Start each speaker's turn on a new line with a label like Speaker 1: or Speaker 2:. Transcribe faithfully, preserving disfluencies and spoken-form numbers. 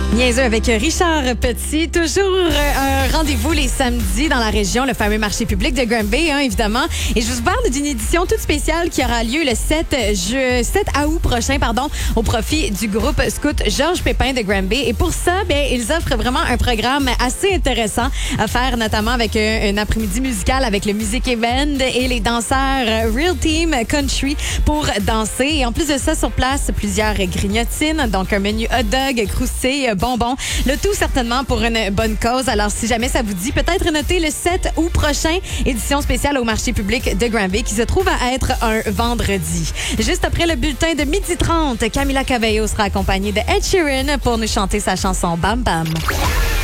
Speaker 1: Niaiseux avec Richard Petit. Toujours un rendez-vous les samedis dans la région, le fameux marché public de Granby, hein, évidemment. Et je vous parle d'une édition toute spéciale qui aura lieu le sept août prochain, pardon, au profit du groupe scout Georges Pépin de Granby. Et pour ça, bien, ils offrent vraiment un programme assez intéressant à faire, notamment avec un, un après-midi musical avec le Music Event et les danseurs Real Team Country pour danser. Et en plus de ça, sur place, plusieurs grignotines, donc un menu hot dog, croustilles, bonbons. Le tout certainement pour une bonne cause. Alors, si jamais ça vous dit, peut-être notez le sept août prochain, édition spéciale au marché public de Granby, qui se trouve à être un vendredi. Juste après le bulletin de midi trente, Camila Cabello sera accompagnée de Ed Sheeran pour nous chanter sa chanson Bam Bam.